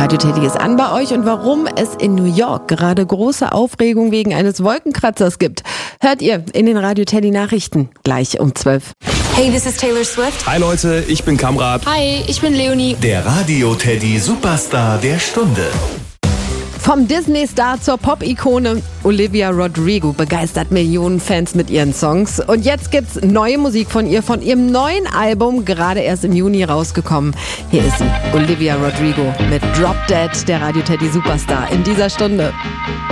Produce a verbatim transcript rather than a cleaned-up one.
Radio Teddy ist an bei euch und warum es in New York gerade große Aufregung wegen eines Wolkenkratzers gibt, hört ihr in den Radio Teddy Nachrichten gleich um zwölf. Hey, this is Taylor Swift. Hi Leute, ich bin Kamrat. Hi, ich bin Leonie. Der Radio Teddy Superstar der Stunde. Vom Disney-Star zur Pop-Ikone, Olivia Rodrigo begeistert Millionen Fans mit ihren Songs. Und jetzt gibt's neue Musik von ihr, von ihrem neuen Album, gerade erst im Juni rausgekommen. Hier ist sie, Olivia Rodrigo mit Drop Dead, der Radio Teddy Superstar in dieser Stunde.